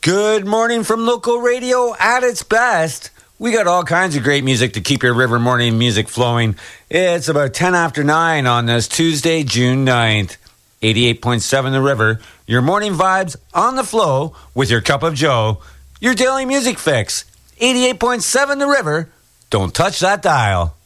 Good morning from local radio at its best. We got all kinds of great music to keep your river morning music flowing. It's about 10 after 9 on this Tuesday, June 9th. 88.7 The River, your morning vibes on the flow with your cup of joe. Your daily music fix. 88.7 The River. Don't touch that dial.